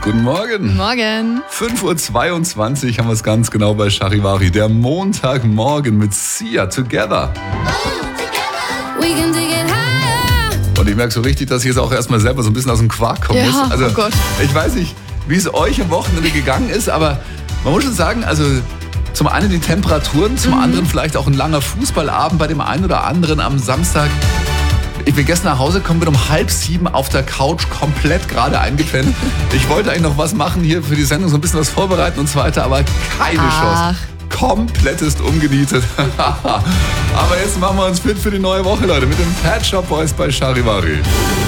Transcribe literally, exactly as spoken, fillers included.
Guten Morgen. Morgen. fünf Uhr zweiundzwanzig haben wir es ganz genau bei Charivari. Der Montagmorgen mit Sia Together. Und ich merke so richtig, dass ich jetzt auch erstmal selber so ein bisschen aus dem Quark kommen Ja, muss. Also, oh Gott. Ich weiß nicht, wie es euch am Wochenende gegangen ist, aber man muss schon sagen, also zum einen die Temperaturen, zum Mhm. anderen vielleicht auch ein langer Fußballabend bei dem einen oder anderen am Samstag. Ich bin gestern nach Hause gekommen, bin um halb sieben auf der Couch komplett gerade eingepennt. Ich wollte eigentlich noch was machen hier für die Sendung, so ein bisschen was vorbereiten und so weiter, aber keine Ach. Chance. Komplettest umgenietet. Aber jetzt machen wir uns fit für die neue Woche, Leute, mit den Pet Shop Boys bei Charivari.